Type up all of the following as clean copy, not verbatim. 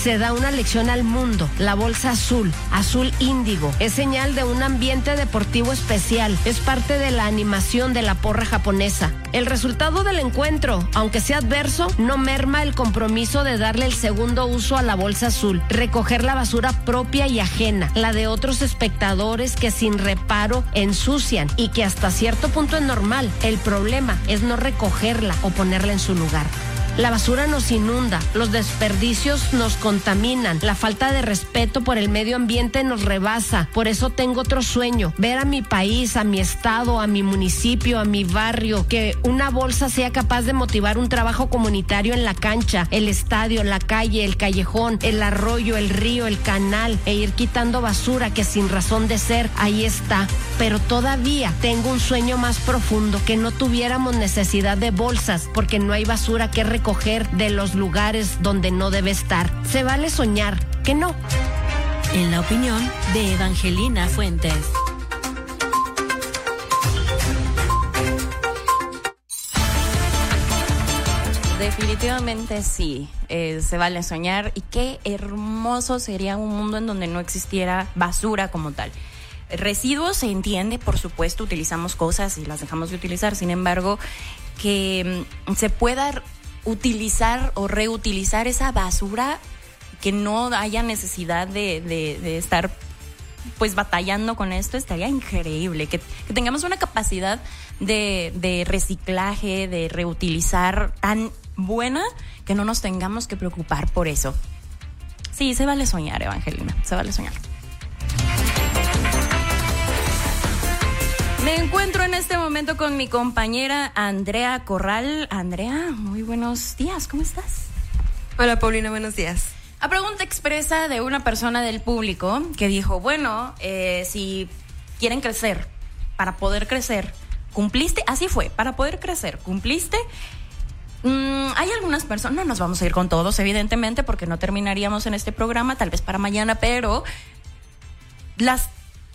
se da una lección al mundo. La bolsa azul, azul índigo, es señal de un ambiente deportivo especial. Es parte de la animación de la porra japonesa. El resultado del encuentro, aunque sea adverso, no merma el compromiso de darle el segundo uso a la bolsa azul. Recoger la basura propia y ajena, la de otros espectadores que sin reparo ensucian y que hasta cierto punto es normal. El problema es no recogerla o ponerla en su lugar. La basura nos inunda, los desperdicios nos contaminan, la falta de respeto por el medio ambiente nos rebasa. Por eso tengo otro sueño, ver a mi país, a mi estado, a mi municipio, a mi barrio, que una bolsa sea capaz de motivar un trabajo comunitario en la cancha, el estadio, la calle, el callejón, el arroyo, el río, el canal, e ir quitando basura que sin razón de ser ahí está. Pero todavía tengo un sueño más profundo, que no tuviéramos necesidad de bolsas, porque no hay basura que recoger de los lugares donde no debe estar. Se vale soñar, ¿que no? En la opinión de Evangelina Fuentes. Definitivamente sí, se vale soñar, y qué hermoso sería un mundo en donde no existiera basura como tal. Residuos se entiende, por supuesto, utilizamos cosas y las dejamos de utilizar, sin embargo, que se pueda utilizar o reutilizar esa basura, que no haya necesidad de estar pues batallando con esto, estaría increíble, que tengamos una capacidad de reciclaje, de reutilizar tan buena, que no nos tengamos que preocupar por eso. Sí, se vale soñar, Evangelina, se vale soñar. Me encuentro en este momento con mi compañera Andrea Corral. Andrea, muy buenos días, ¿cómo estás? Hola, Paulina, buenos días. A pregunta expresa de una persona del público que dijo, bueno, si quieren crecer, para poder crecer, ¿cumpliste? Así fue, para poder crecer, ¿cumpliste? Hay algunas personas, no nos vamos a ir con todos, evidentemente, porque no terminaríamos en este programa, tal vez para mañana, pero las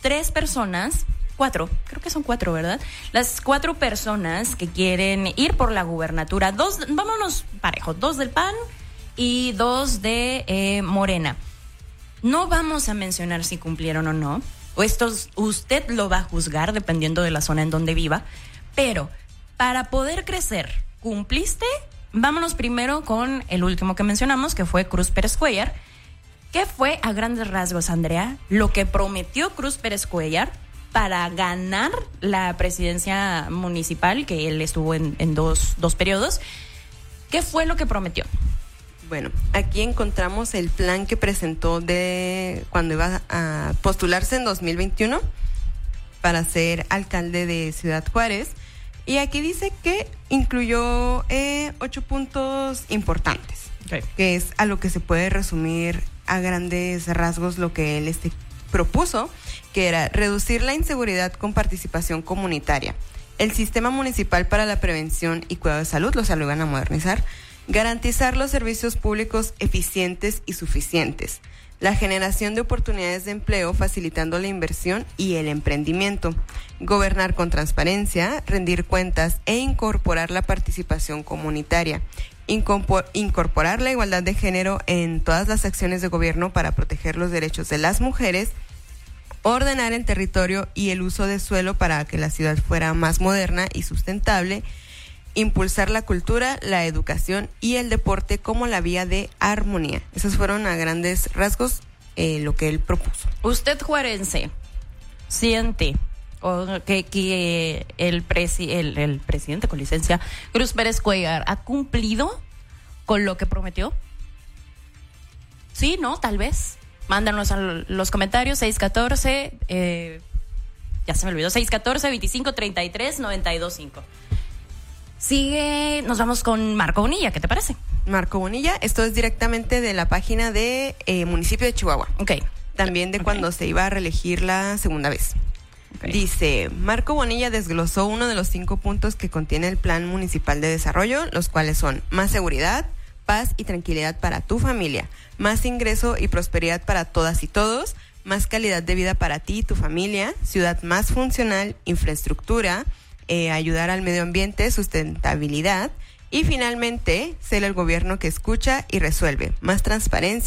4, creo que son 4, ¿verdad? Las 4 personas que quieren ir por la gubernatura, vámonos parejo, 2 del PAN y 2 de Morena. No vamos a mencionar si cumplieron o no, o esto usted lo va a juzgar dependiendo de la zona en donde viva, pero para poder crecer, ¿cumpliste? Vámonos primero con el último que mencionamos, que fue Cruz Pérez Cuéllar. ¿Qué fue a grandes rasgos, Andrea, lo que prometió Cruz Pérez Cuéllar para ganar la presidencia municipal, que él estuvo en dos periodos? ¿Qué fue lo que prometió? Bueno, aquí encontramos el plan que presentó de cuando iba a postularse en 2021 para ser alcalde de Ciudad Juárez. Y aquí dice que incluyó 8 puntos importantes, okay, que es a lo que se puede resumir a grandes rasgos lo que él propuso, que era reducir la inseguridad con participación comunitaria, el sistema municipal para la prevención y cuidado de salud, lo iban a modernizar, garantizar los servicios públicos eficientes y suficientes, la generación de oportunidades de empleo facilitando la inversión y el emprendimiento, gobernar con transparencia, rendir cuentas e incorporar la participación comunitaria, incorporar la igualdad de género en todas las acciones de gobierno para proteger los derechos de las mujeres, ordenar el territorio y el uso de suelo para que la ciudad fuera más moderna y sustentable, impulsar la cultura, la educación y el deporte como la vía de armonía. Esos fueron a grandes rasgos lo que él propuso. Usted, juarense, siente que el presidente con licencia, Cruz Pérez Cuéllar, ¿ha cumplido con lo que prometió? Sí, ¿no? Tal vez. Mándanos a los comentarios, 614, ya se me olvidó, 614-2533-925. Sigue, nos vamos con Marco Bonilla, ¿qué te parece? Marco Bonilla, esto es directamente de la página de municipio de Chihuahua. Okay. También de cuando se iba a reelegir la segunda vez. Okay. Dice, Marco Bonilla desglosó uno de los 5 puntos que contiene el Plan Municipal de Desarrollo, los cuales son más seguridad, paz y tranquilidad para tu familia, más ingreso y prosperidad para todas y todos, más calidad de vida para ti y tu familia, ciudad más funcional, infraestructura, ayudar al medio ambiente, sustentabilidad y finalmente ser el gobierno que escucha y resuelve, más transparencia